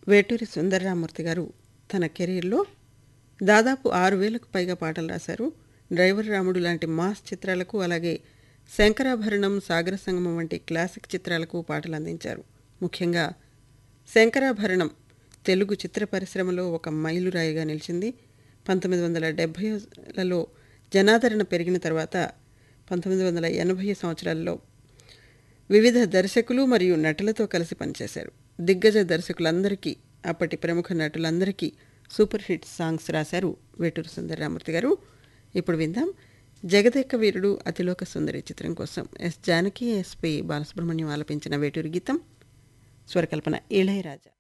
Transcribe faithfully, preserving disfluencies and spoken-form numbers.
వేటూరి సుందరరామూర్తి గారు తన కెరీర్లో దాదాపు ఆరు వేలకు పైగా పాటలు రాశారు. డ్రైవర్ రాముడు లాంటి మాస్ చిత్రాలకు, అలాగే శంకరాభరణం, సాగర సంగమం వంటి క్లాసిక్ చిత్రాలకు పాటలు అందించారు. ముఖ్యంగా శంకరాభరణం తెలుగు చిత్ర పరిశ్రమలో ఒక మైలురాయిగా నిలిచింది. పంతొమ్మిది వందల డెబ్భైలలో జనాదరణ పెరిగిన తర్వాత పంతొమ్మిది వందల ఎనభై సంవత్సరాల్లో వివిధ దర్శకులు మరియు నటులతో కలిసి పనిచేశారు. దిగ్గజ దర్శకులందరికీ, అప్పటి ప్రముఖ నటులందరికీ సూపర్ హిట్ సాంగ్స్ రాశారు వేటూరి సుందరరామూర్తి గారు. ఇప్పుడు విందాం జగదేక వీరుడు అతిలోక సుందరి చిత్రం కోసం ఎస్ జానకి, ఎస్పి బాలసుబ్రహ్మణ్యం ఆలపించిన వేటూరి గీతం, స్వరకల్పన ఇళయరాజా.